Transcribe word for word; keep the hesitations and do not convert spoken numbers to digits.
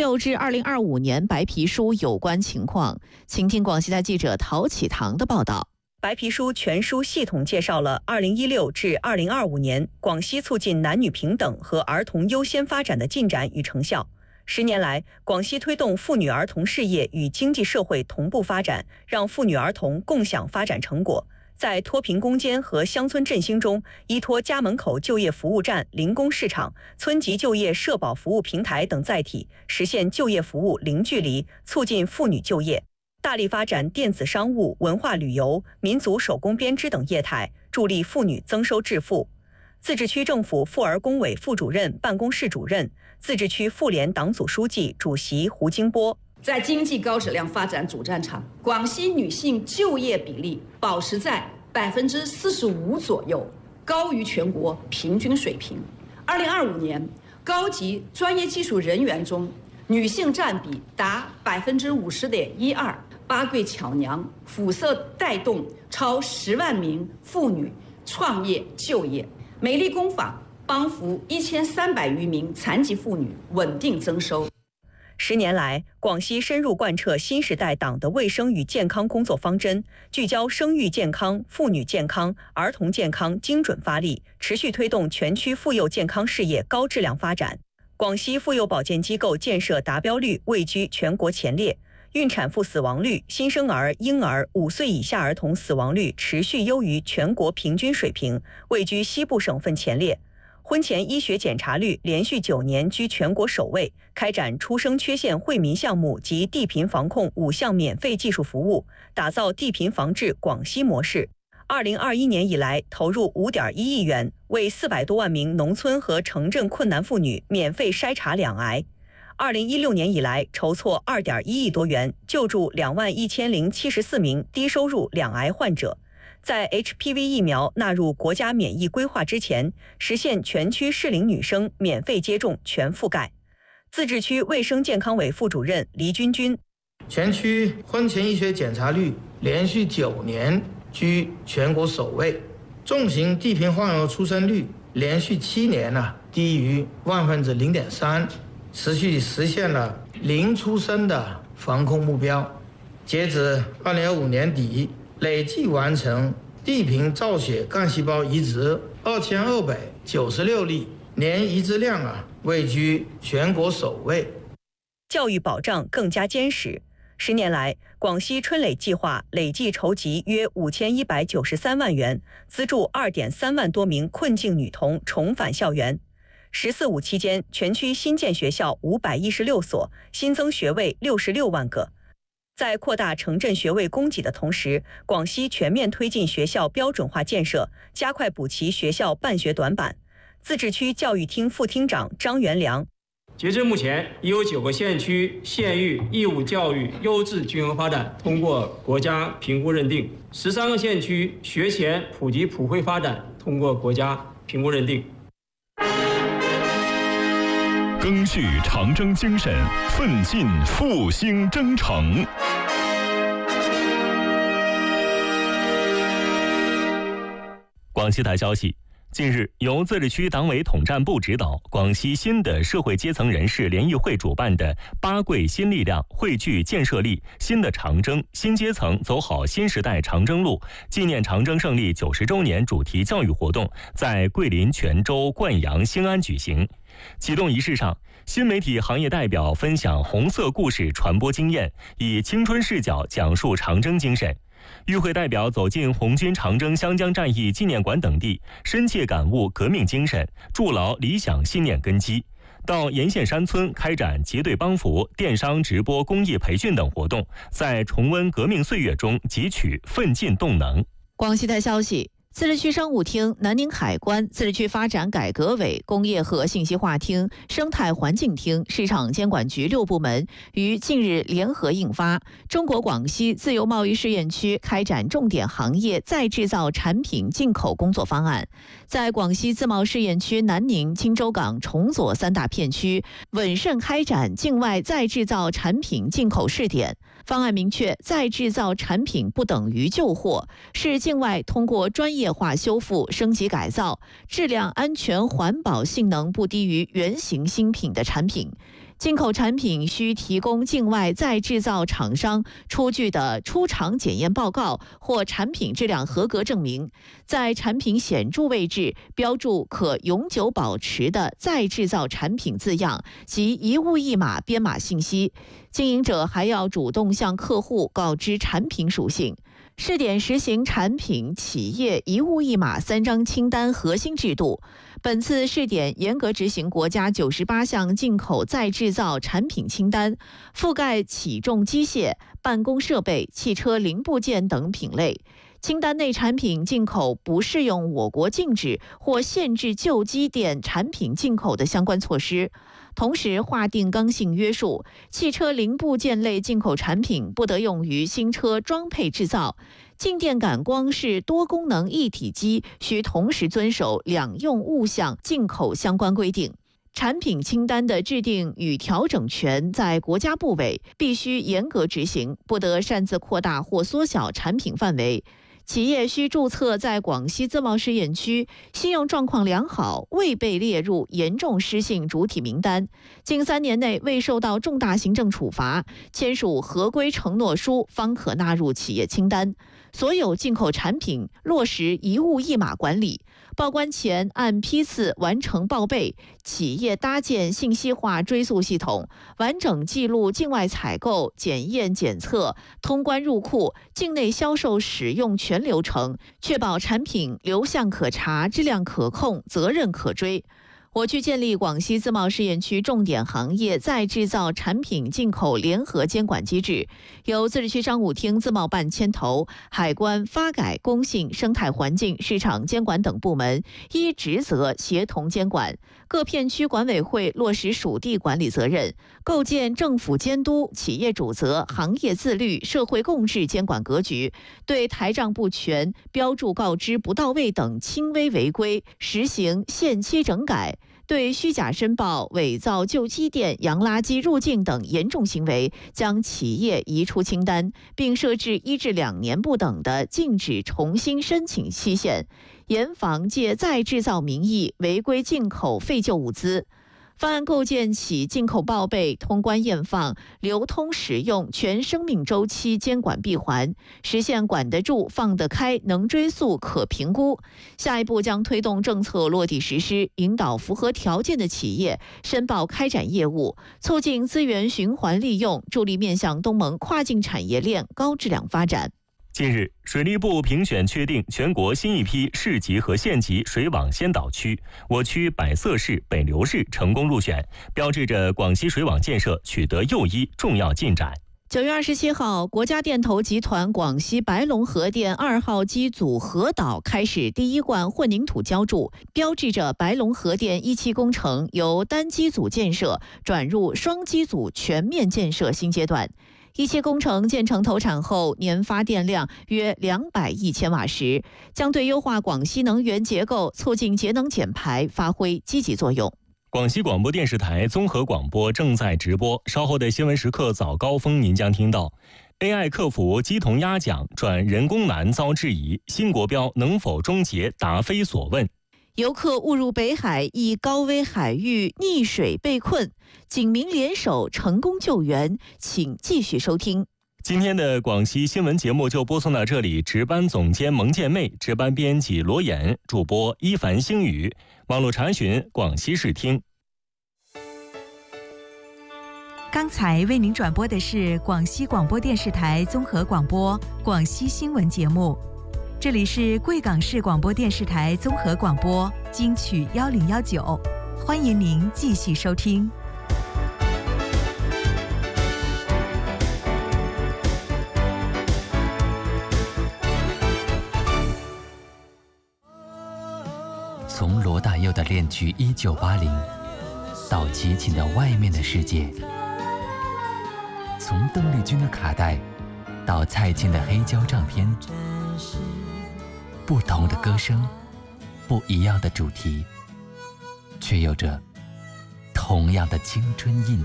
六至二零二五年白皮书有关情况，请听广西台记者陶启堂的报道。 白皮书全书系统介绍了二零一六至二零二五年广西促进男女平等和儿童优先发展的进展与成效。十年来，广西推动妇女儿童事业与经济社会同步发展，让妇女儿童共享发展成果。在脱贫攻坚和乡村振兴中，依托家门口就业服务站、零工市场、村级就业社保服务平台等载体，实现就业服务零距离，促进妇女就业。大力发展电子商务、文化旅游、民族手工编织等业态，助力妇女增收致富。自治区政府妇儿工委副主任、办公室主任、自治区妇联党组书记、主席胡金波。 在经济高质量发展主战场，广西女性就业比例保持在百分之四十五左右，高于全国平均水平。二零二五年，高级专业技术人员中，女性占比达百分之五十点一二。八桂巧娘辐射带动超十万名妇女创业就业，美丽工坊帮扶一千三百余名残疾妇女稳定增收。 十年来，广西深入贯彻新时代党的卫生与健康工作方针，聚焦生育健康、妇女健康、儿童健康，精准发力，持续推动全区妇幼健康事业高质量发展。广西妇幼保健机构建设达标率位居全国前列，孕产妇死亡率、新生儿、婴儿、五岁以下儿童死亡率持续优于全国平均水平，位居西部省份前列。婚前医学检查率连续九年居全国首位，开展出生缺陷惠民项目及地贫防控五项免费技术服务，打造地贫防治广西模式。二零二一年以来，投入五点一亿元，为四百多万名农村和城镇困难妇女免费筛查两癌。二零一六年以来，筹措二点一亿多元，救助两万一千零七十四名低收入两癌患者。在 H P V 疫苗纳入国家免疫规划之前，实现全区适龄女生免费接种全覆盖。自治区卫生健康委副主任黎军军， 全区婚前医学检查率连续九年居全国首位，重型地贫患儿出生率连续七年呢、啊、低于万分之零点三，持续实现了零出生的防控目标。截止二零二五年底，累计完成地贫造血干细胞移植二千二百九十六例，年移植量啊位居全国首位。 教育保障更加坚实。十年来，广西春蕾计划累计筹集约五千一百九十三万元，资助二点三万多名困境女童重返校园。十四五期间，全区新建学校五百一十六所，新增学位六十六万个。在扩大城镇学位供给的同时，广西全面推进学校标准化建设，加快补齐学校办学短板。自治区教育厅副厅长张元良， 截至目前，已有九个县区县域义务教育优质均衡发展通过国家评估认定，十三个县区学前普及普惠发展通过国家评估认定。 赓续长征精神，奋进复兴征程。广西台消息，近日，由自治区党委统战部指导，广西新的社会阶层人士联谊会主办的“八桂新力量，汇聚建设力，新的长征，新阶层走好新时代长征路”纪念长征胜利九十周年主题教育活动在桂林、泉州、灌阳、兴安举行。启动仪式上，新媒体行业代表分享红色故事传播经验，以青春视角讲述长征精神。与会代表走进红军长征湘江战役纪念馆等地，深切感悟革命精神，筑牢理想信念根基。到沿线山村开展结对帮扶、电商直播、公益培训等活动，在重温革命岁月中汲取奋进动能。 广西台消息，自治区商务厅、南宁海关、自治区发展改革委、工业和信息化厅、生态环境厅、市场监管局六部门于近日联合印发《中国广西自由贸易试验区开展重点行业再制造产品进口工作方案》，在广西自贸试验区南宁、钦州港、崇左三大片区稳慎开展境外再制造产品进口试点。方案明确，再制造产品不等于旧货，是境外通过专业化修复、升级改造，质量、安全、环保性能不低于原型新品的产品。 进口产品需提供境外再制造厂商出具的出厂检验报告或产品质量合格证明，在产品显著位置标注可永久保持的再制造产品字样及一物一码编码信息。经营者还要主动向客户告知产品属性。试点实行产品企业一物一码三张清单核心制度。本次试点严格执行国家九十八项进口再制造产品清单，覆盖起重机械、办公设备、汽车零部件等品类。清单内产品进口不适用我国禁止或限制旧机电产品进口的相关措施。同时划定刚性约束，汽车零部件类进口产品不得用于新车装配制造。静电感光是多功能一体机，需同时遵守两用物项进口相关规定。产品清单的制定与调整权在国家部委，必须严格执行，不得擅自扩大或缩小产品范围。企业需注册在广西自贸试验区，信用状况良好，未被列入严重失信主体名单，近三年内未受到重大行政处罚，签署合规承诺书，方可纳入企业清单。所有进口产品落实一物一码管理，报关前按批次完成报备，企业搭建信息化追溯系统，完整记录境外采购、检验检测、通关入库、境内销售使用全流程，确保产品流向可查、质量可控、责任可追。我区建立广西自贸试验区重点行业再制造产品进口联合监管机制，由自治区商务厅自贸办牵头，海关、发改、工信、生态环境、市场监管等部门依职责协同监管，各片区管委会落实属地管理责任，构建政府监督、企业主责、行业自律、社会共治监管格局，对台账不全、标注告知不到位等轻微违规实行限期整改。对虚假申报、伪造旧机电、洋垃圾入境等严重行为，将企业移出清单，并设置一至两年不等的禁止重新申请期限，严防借再制造名义违规进口废旧物资。方案构建起进口报备、通关验放、流通使用全生命周期监管闭环，实现管得住、放得开、能追溯、可评估。下一步将推动政策落地实施，引导符合条件的企业申报开展业务，促进资源循环利用，助力面向东盟跨境产业链高质量发展。 近日，水利部评选确定全国新一批市级和县级水网先导区，我区百色市、北流市成功入选，标志着广西水网建设取得又一重要进展。 九月二十七号，国家电投集团广西白龙核电二号机组核导开始第一罐混凝土浇筑，标志着白龙核电一期工程由单机组建设转入双机组全面建设新阶段。一期工程建成投产后，年发电量约两百亿千瓦时，将对优化广西能源结构、促进节能减排发挥积极作用。 广西广播电视台综合广播正在直播，稍后的新闻时刻早高峰您将听到 A I 客服鸡同鸭讲转人工难遭质疑，新国标能否终结答非所问。 游客误入北海，一高危海域溺水被困，警民联手成功救援，请继续收听。 今天的广西新闻节目就播送到这里，值班总监蒙建妹，值班编辑罗岩，主播一凡星宇，网络查询广西视听。 刚才为您转播的是广西广播电视台综合广播广西新闻节目。这里是贵港市广播电视台综合广播金曲幺零幺九，欢迎您继续收听。 从罗大佑的恋曲一九八零到齐秦的外面的世界，从邓丽君的卡带到蔡琴的黑胶唱片，不同的歌声，不一样的主题，却有着同样的青春印